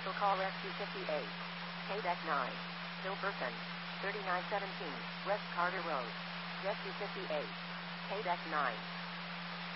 Special call SQ58. KDEC 9. Hilperson. 3917 West Carter Road. SQ58. KDEC 9.